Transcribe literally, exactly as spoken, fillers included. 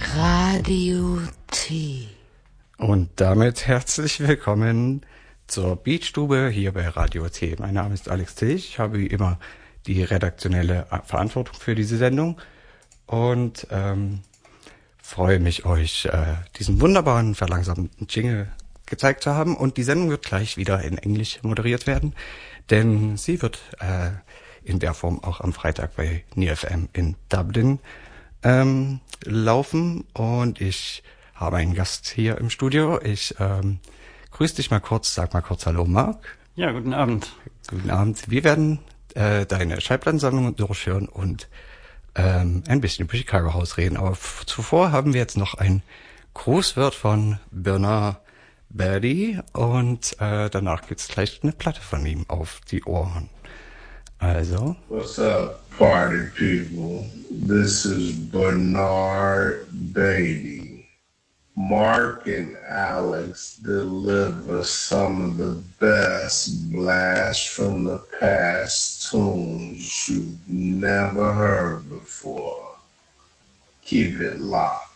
Radio T. Und damit herzlich willkommen zur Beatstube hier bei Radio T. Mein Name ist Alex T. Ich habe wie immer die redaktionelle Verantwortung für diese Sendung und ähm, freue mich, euch äh, diesen wunderbaren, verlangsamten Jingle gezeigt zu haben. Und die Sendung wird gleich wieder in Englisch moderiert werden, denn sie wird äh, in der Form auch am Freitag bei N I F M in Dublin ähm, laufen. Und ich habe einen Gast hier im Studio. Ich ähm, grüße dich mal kurz, sag mal kurz Hallo, Marc. Ja, guten Abend. Guten Abend. Wir werden äh, deine Schallplattensammlung durchführen und ähm, ein bisschen über Chicago House reden. Aber f- zuvor haben wir jetzt noch ein Grußwort von Bernard Berdy und äh, danach gibt's gleich eine Platte von ihm auf die Ohren. Also. What's up, party people? This is Bernard Beatty. Mark and Alex deliver some of the best blast from the past tunes you've never heard before. Keep it locked.